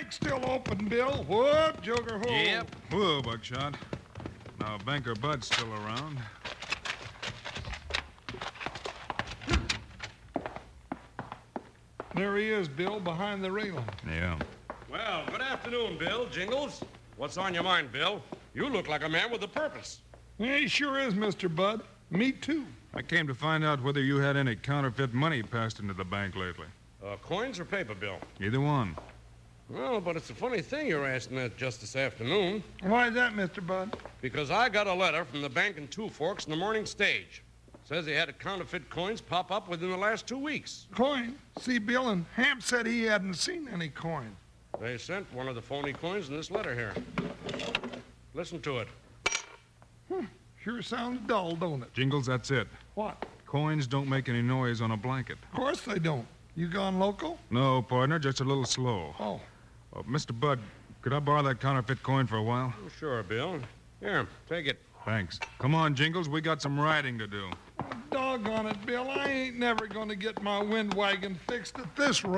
bank's still open, Bill. Whoop, Joker, whoop. Yep. Whoa, Buckshot. Now, Banker Bud's still around. There he is, Bill, behind the railing. Yeah. Well, good afternoon, Bill. Jingles. What's on your mind, Bill? You look like a man with a purpose. Yeah, he sure is, Mr. Bud. Me too. I came to find out whether you had any counterfeit money passed into the bank lately. Coins or paper, Bill? Either one. Well, but it's a funny thing you're asking that just this afternoon. Why is that, Mr. Bud? Because I got a letter from the bank in Two Forks in the Morning Stage. Says he had counterfeit coins pop up within the last 2 weeks. Coin? See, Bill, and Hamp said he hadn't seen any coin. They sent one of the phony coins in this letter here. Listen to it. Sure sounds dull, don't it? Jingles, that's it. What? Coins don't make any noise on a blanket. Of course they don't. You gone local? No, partner, just a little slow. Oh. Mr. Bud, could I borrow that counterfeit coin for a while? Oh, sure, Bill. Here, take it. Thanks. Come on, Jingles, we got some riding to do. Doggone it, Bill. I ain't never going to get my wind wagon fixed at this rate.